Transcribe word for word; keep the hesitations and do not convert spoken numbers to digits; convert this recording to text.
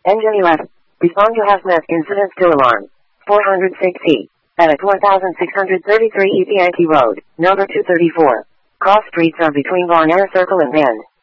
Engine E L F. Respond to hazmat incident still alarm. four hundred six E. At one thousand six hundred thirty-three East Yankee Road, number two thirty-four. Cross streets are between Von Air Circle and Bend.